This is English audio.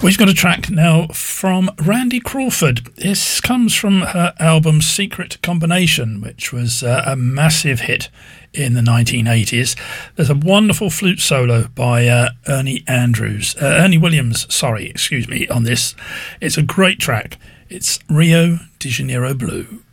We've got a track now from Randy Crawford. This comes from her album Secret Combination, which was a massive hit in the 1980s. There's a wonderful flute solo by Ernie Williams, on this. It's a great track. It's Rio de Janeiro Blue.